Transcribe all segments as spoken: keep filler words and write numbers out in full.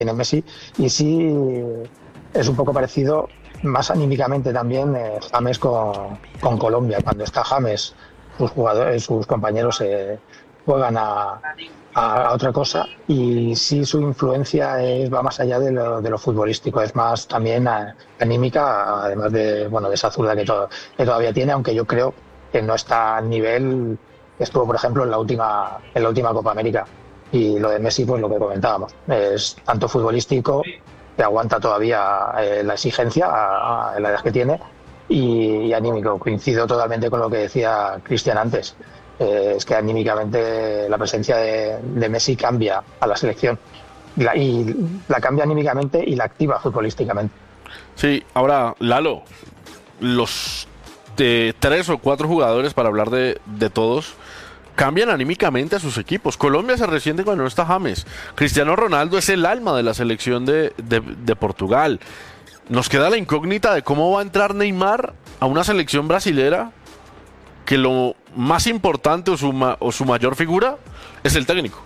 tiene Messi, y sí es un poco parecido más anímicamente también eh, James con, con Colombia. Cuando está James, sus jugadores, sus compañeros eh, juegan a, a, a otra cosa, y sí su influencia es, va más allá de lo, de lo futbolístico, es más también a, anímica, además de, bueno, de esa zurda que, to, que todavía tiene, aunque yo creo que no está al nivel que estuvo, por ejemplo, en la última, en la última Copa América. Y lo de Messi, pues lo que comentábamos, es tanto futbolístico, que aguanta todavía eh, la exigencia a, a la edad que tiene, y, y anímico. Coincido totalmente con lo que decía Cristian antes. Eh, es que anímicamente la presencia de, de Messi cambia a la selección. La, y la cambia anímicamente y la activa futbolísticamente. Sí, ahora, Lalo, los de tres o cuatro jugadores, para hablar de, de todos, cambian anímicamente a sus equipos. Colombia se resiente cuando no está James. Cristiano Ronaldo es el alma de la selección de, de, de Portugal. Nos queda la incógnita de cómo va a entrar Neymar a una selección brasilera que lo más importante o su, ma, o su mayor figura es el técnico.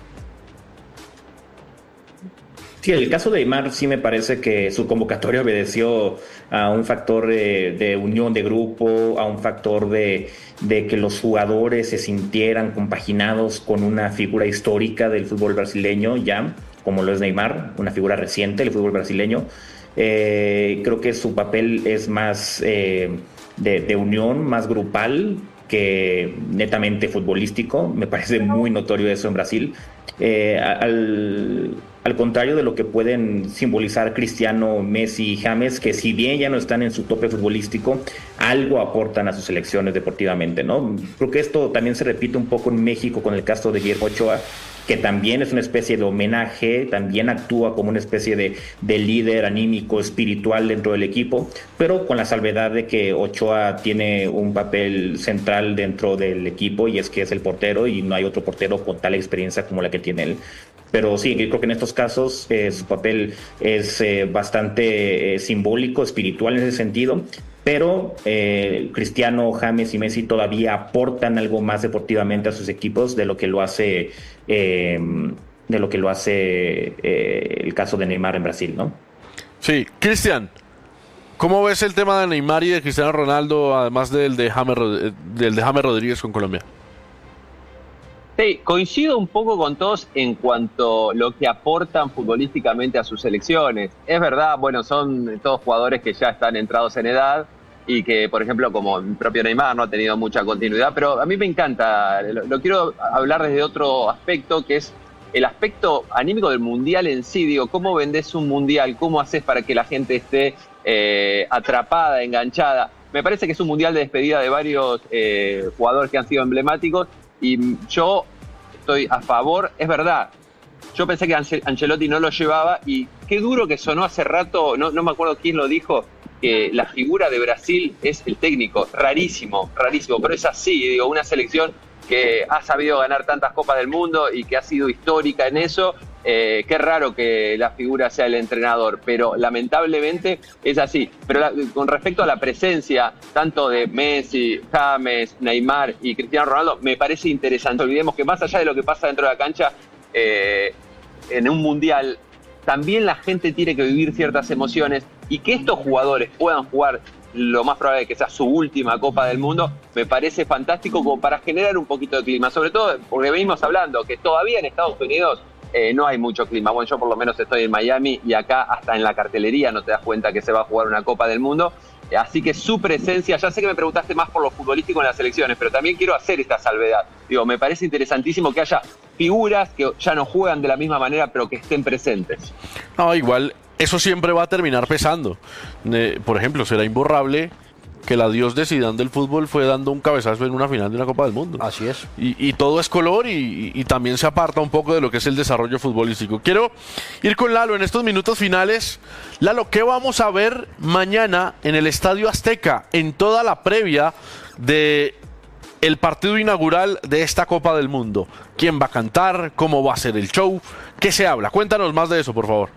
Sí, el caso de Neymar sí me parece que su convocatoria obedeció a un factor de, de unión de grupo, a un factor de, de que los jugadores se sintieran compaginados con una figura histórica del fútbol brasileño ya, como lo es Neymar, una figura reciente del fútbol brasileño. Eh, creo que su papel es más eh, de, de unión, más grupal que netamente futbolístico. Me parece muy notorio eso en Brasil. Eh, al... Al contrario de lo que pueden simbolizar Cristiano, Messi y James, que si bien ya no están en su tope futbolístico, algo aportan a sus selecciones deportivamente, ¿no? Creo que esto también se repite un poco en México con el caso de Guillermo Ochoa, que también es una especie de homenaje, también actúa como una especie de, de líder anímico, espiritual dentro del equipo, pero con la salvedad de que Ochoa tiene un papel central dentro del equipo, y es que es el portero, y no hay otro portero con tal experiencia como la que tiene él. Pero sí, creo que en estos casos eh, su papel es eh, bastante eh, simbólico, espiritual en ese sentido, pero eh, Cristiano, James y Messi todavía aportan algo más deportivamente a sus equipos de lo que lo hace eh, de lo que lo hace eh, el caso de Neymar en Brasil, ¿no? Sí, Cristian, ¿cómo ves el tema de Neymar y de Cristiano Ronaldo, además del de James, del de James Rodríguez con Colombia? Sí, coincido un poco con todos en cuanto a lo que aportan futbolísticamente a sus selecciones. Es verdad, bueno, son todos jugadores que ya están entrados en edad y que, por ejemplo, como el propio Neymar, no ha tenido mucha continuidad, pero a mí me encanta, lo, lo quiero hablar desde otro aspecto, que es el aspecto anímico del Mundial en sí. Digo, ¿cómo vendés un Mundial? ¿Cómo haces para que la gente esté eh, atrapada, enganchada? Me parece que es un Mundial de despedida de varios eh, jugadores que han sido emblemáticos. Y yo estoy a favor, es verdad, yo pensé que Ancelotti no lo llevaba, y qué duro que sonó hace rato, no, no me acuerdo quién lo dijo, que la figura de Brasil es el técnico. Rarísimo, rarísimo, pero es así. Digo, una selección que ha sabido ganar tantas Copas del Mundo y que ha sido histórica en eso. Eh, qué raro que la figura sea el entrenador, pero lamentablemente es así. Pero la, con respecto a la presencia tanto de Messi, James, Neymar y Cristiano Ronaldo, me parece interesante. Olvidemos que más allá de lo que pasa dentro de la cancha, eh, en un mundial, también la gente tiene que vivir ciertas emociones, y que estos jugadores puedan jugar lo más probable es que sea su última Copa del Mundo, me parece fantástico como para generar un poquito de clima, sobre todo porque venimos hablando que todavía en Estados Unidos Eh, no hay mucho clima. Bueno, yo por lo menos estoy en Miami, y acá hasta en la cartelería no te das cuenta que se va a jugar una Copa del Mundo. Eh, así que su presencia, ya sé que me preguntaste más por lo futbolístico en las selecciones, pero también quiero hacer esta salvedad. Digo, me parece interesantísimo que haya figuras que ya no juegan de la misma manera, pero que estén presentes. No, igual, eso siempre va a terminar pesando. Eh, por ejemplo, será imborrable que el adiós de Zidane del fútbol fue dando un cabezazo en una final de una Copa del Mundo. Así es. Y, y todo es color, y, y también se aparta un poco de lo que es el desarrollo futbolístico. Quiero ir con Lalo en estos minutos finales. Lalo, ¿qué vamos a ver mañana en el Estadio Azteca, en toda la previa de el partido inaugural de esta Copa del Mundo? ¿Quién va a cantar? ¿Cómo va a ser el show? ¿Qué se habla? Cuéntanos más de eso, por favor.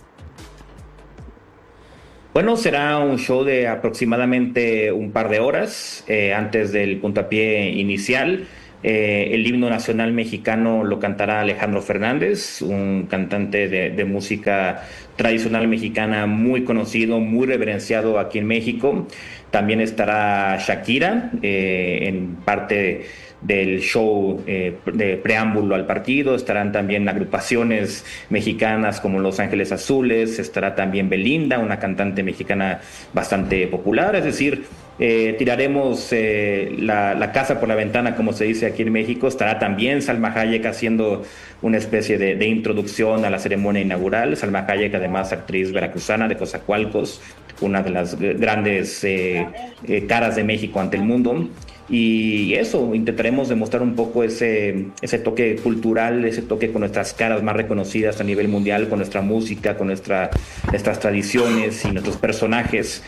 Bueno, será un show de aproximadamente un par de horas eh, antes del puntapié inicial. Eh, el himno nacional mexicano lo cantará Alejandro Fernández, un cantante de, de música tradicional mexicana muy conocido, muy reverenciado aquí en México. También estará Shakira eh, en parte del show eh, de preámbulo al partido. Estarán también agrupaciones mexicanas como Los Ángeles Azules, estará también Belinda, una cantante mexicana bastante popular. Es decir, eh, tiraremos eh, la, la casa por la ventana, como se dice aquí en México. Estará también Salma Hayek haciendo una especie de, de introducción a la ceremonia inaugural. Salma Hayek, además actriz veracruzana de Coatzacoalcos, una de las grandes eh, eh, caras de México ante el mundo. Y eso, intentaremos demostrar un poco ese, ese toque cultural, ese toque con nuestras caras más reconocidas a nivel mundial, con nuestra música, con nuestra, nuestras tradiciones y nuestros personajes,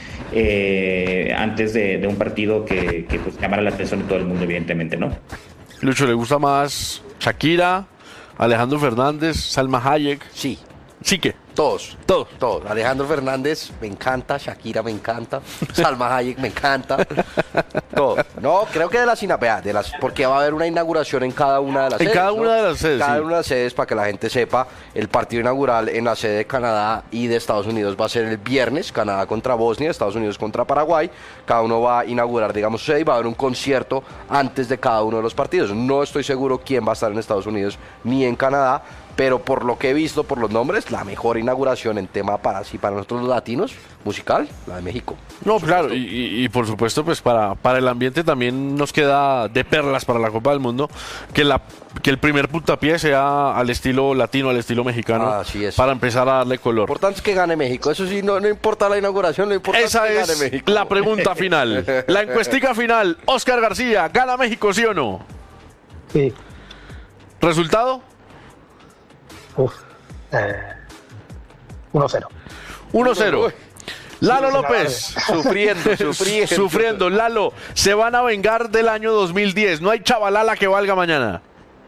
eh, antes de, de un partido que, que pues, llamará la atención de todo el mundo, evidentemente, ¿no? Lucho, ¿le gusta más Shakira, Alejandro Fernández, Salma Hayek? Sí. ¿Sí qué? Todos, todos, todos. Alejandro Fernández me encanta, Shakira me encanta, Salma Hayek me encanta, todo. No, creo que de las INAPEA, de las, porque va a haber una inauguración en cada una de las en sedes. En cada ¿no? una de las sedes, Cada sí. una de las sedes, para que la gente sepa, el partido inaugural en la sede de Canadá y de Estados Unidos va a ser el viernes, Canadá contra Bosnia, Estados Unidos contra Paraguay. Cada uno va a inaugurar, digamos, su sede y va a haber un concierto antes de cada uno de los partidos. No estoy seguro quién va a estar en Estados Unidos ni en Canadá, pero por lo que he visto, por los nombres, la mejor inauguración en tema para, sí, para nosotros los latinos, musical, la de México. No, claro, y, y, y por supuesto, pues para, para el ambiente también nos queda de perlas para la Copa del Mundo, que, la, que el primer puntapié sea al estilo latino, al estilo mexicano, Ah, así es. para empezar a darle color. Lo importante es que gane México, eso sí, no, no importa la inauguración, lo importante Esa es que es gane México. la pregunta final, la encuestica final. Oscar García, ¿gana México, sí o no? Sí. ¿Resultado? Uf. Eh, uno cero. uno cero. Uy. Lalo Sí, López. Sufriendo, sufriendo. Sufriendo. Lalo, se van a vengar del año dos mil diez. No hay chavalala que valga mañana.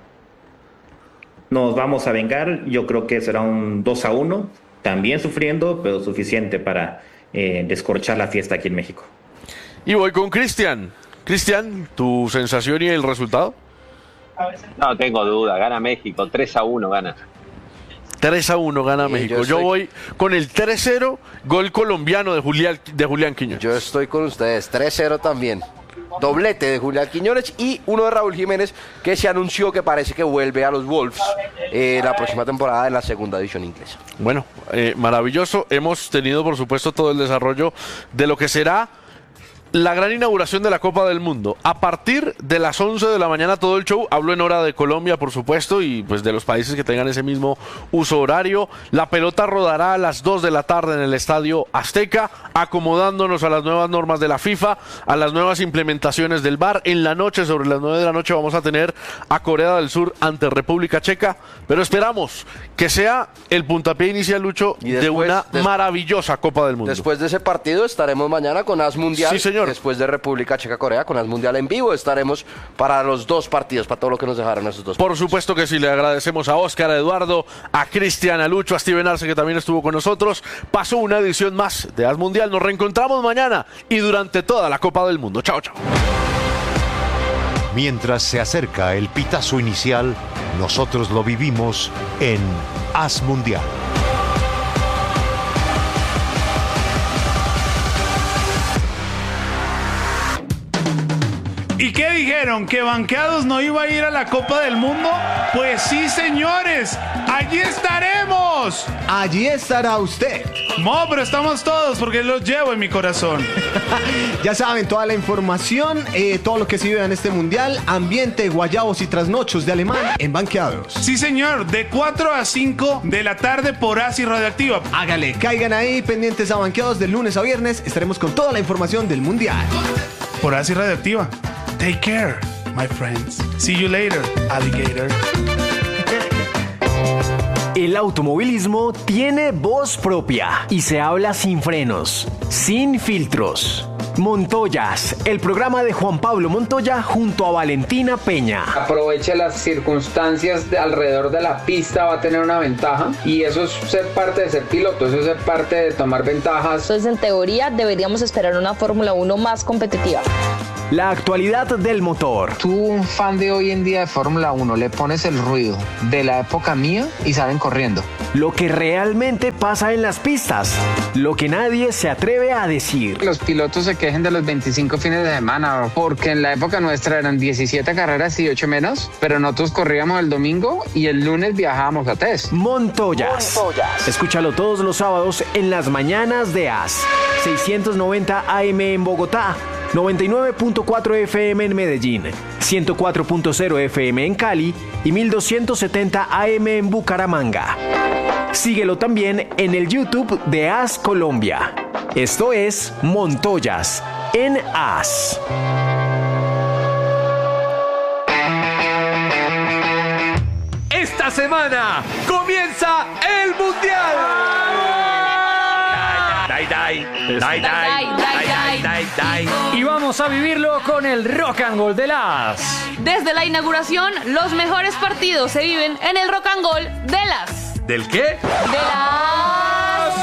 Nos vamos a vengar, yo creo que será un dos a uno, también sufriendo, pero suficiente para eh, descorchar la fiesta aquí en México. Y voy con Cristian. Cristian, ¿tu sensación y el resultado? No tengo duda, gana México, tres a uno gana. tres a uno gana Sí, México. yo Yo, estoy- voy con el tres cero, gol colombiano de Julián, de Julián Quiñones. Yo estoy con ustedes, tres cero también. Doblete de Julián Quiñones y uno de Raúl Jiménez, que se anunció que parece que vuelve a los Wolves eh, la próxima temporada en la segunda división inglesa. Bueno, eh, maravilloso. Hemos tenido, por supuesto, todo el desarrollo de lo que será la gran inauguración de la Copa del Mundo. A partir de las once de la mañana todo el show. Hablo en hora de Colombia, por supuesto, y pues de los países que tengan ese mismo uso horario. La pelota rodará a las dos de la tarde en el Estadio Azteca, acomodándonos a las nuevas normas de la FIFA, a las nuevas implementaciones del V A R. En la noche, sobre las nueve de la noche, vamos a tener a Corea del Sur ante República Checa. Pero esperamos que sea el puntapié inicial, Lucho, Y de después- una des- maravillosa Copa del Mundo. Después de ese partido estaremos mañana con As Mundial. Sí, señor. Después de República Checa Corea con As Mundial en vivo estaremos para los dos partidos, para todo lo que nos dejaron esos dos. Por supuesto que sí, le agradecemos a Óscar, a Eduardo, a Cristian, a Lucho, a Steven Arce, que también estuvo con nosotros. Pasó una edición más de As Mundial. Nos reencontramos mañana y durante toda la Copa del Mundo. Chao, chao. Mientras se acerca el pitazo inicial, nosotros lo vivimos en As Mundial. ¿Y qué dijeron? ¿Que Banqueados no iba a ir a la Copa del Mundo? Pues sí, señores, allí estaremos. Allí estará usted. No, pero estamos todos porque los llevo en mi corazón. Ya saben, toda la información, eh, todo lo que se vive en este mundial, ambiente, guayabos y trasnochos de alemán en Banqueados. Sí, señor, de cuatro a cinco de la tarde por Asi Radioactiva. Hágale, caigan ahí pendientes a Banqueados de lunes a viernes. Estaremos con toda la información del mundial. Por Asi Radioactiva. Take care, my friends. See you later, alligator. El automovilismo tiene voz propia y se habla sin frenos, sin filtros. Montoyas, el programa de Juan Pablo Montoya junto a Valentina Peña. Aproveche las circunstancias de alrededor de la pista, va a tener una ventaja y eso es ser parte de ser piloto, eso es ser parte de tomar ventajas. Entonces, en teoría, deberíamos esperar una Fórmula uno más competitiva. La actualidad del motor. Tú, un fan de hoy en día de Fórmula uno, le pones el ruido de la época mía y salen corriendo. Lo que realmente pasa en las pistas. Lo que nadie se atreve a decir. Los pilotos se quejen de los veinticinco fines de semana, porque en la época nuestra eran diecisiete carreras y ocho menos, pero nosotros corríamos el domingo y el lunes viajábamos a test. Montoyas. Montoyas. Escúchalo todos los sábados en las mañanas de A S. seiscientos noventa A M en Bogotá, noventa y nueve punto cuatro F M en Medellín, ciento cuatro punto cero F M en Cali y mil doscientos setenta A M en Bucaramanga. Síguelo también en el YouTube de A S Colombia. Esto es Montoyas en A S. Esta semana comienza el Mundial. Dai, dai, dai, dai, dai, dai, dai. Y vamos a vivirlo con el Rock and Roll de las. Desde la inauguración, los mejores partidos se viven en el Rock and Roll de las. ¿Del qué? De las.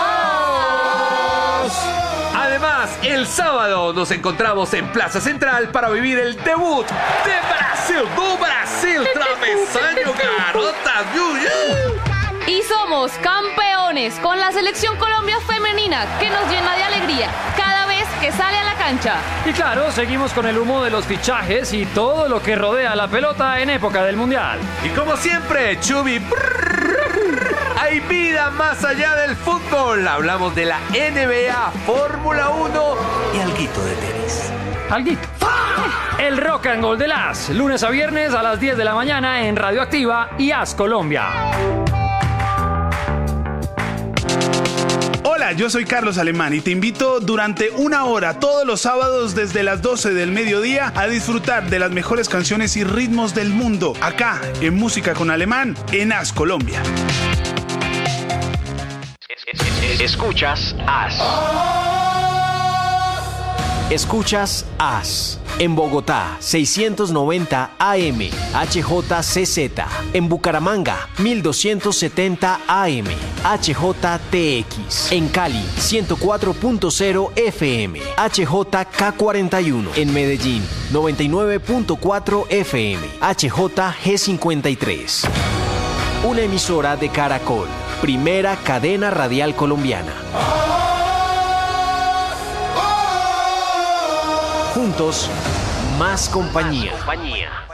Además, el sábado nos encontramos en Plaza Central para vivir el debut de Brasil, do Brasil, travesaño, garotas, yuyu. Y somos campeones con la Selección Colombia Femenina, que nos llena de alegría cada vez que sale a la cancha. Y claro, seguimos con el humo de los fichajes y todo lo que rodea la pelota en época del Mundial. Y como siempre, Chubi, hay vida más allá del fútbol. Hablamos de la N B A, Fórmula uno y alguito de tenis. Alguito. El Rock and Roll de las, lunes a viernes a las diez de la mañana en Radioactiva y A S Colombia. Hola, yo soy Carlos Alemán y te invito durante una hora todos los sábados desde las doce del mediodía a disfrutar de las mejores canciones y ritmos del mundo, acá en Música con Alemán en A S Colombia. Escuchas A S. Escuchas A S. En Bogotá, seiscientos noventa A M, H J C Z. En Bucaramanga, mil doscientos setenta A M, H J T X. En Cali, ciento cuatro punto cero F M, H J K cuarenta y uno. En Medellín, noventa y nueve punto cuatro F M, H J G cincuenta y tres. Una emisora de Caracol, primera cadena radial colombiana. Juntos, más compañía. Más compañía.